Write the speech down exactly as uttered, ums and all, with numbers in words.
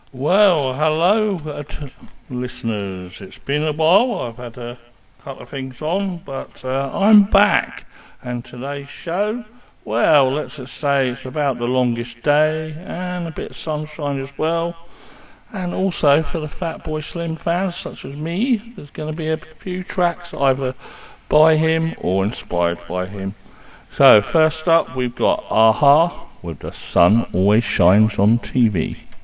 Well, hello, uh, t- listeners. It's been a while. I've had a couple of things on, but uh, I'm back. And today's show, well, let's just say it's about the longest day and a bit of sunshine as well. And also for the Fatboy Slim fans such as me, there's going to be a few tracks either by him or inspired by him. So first up, we've got a-ha with The Sun Always Shines on T V.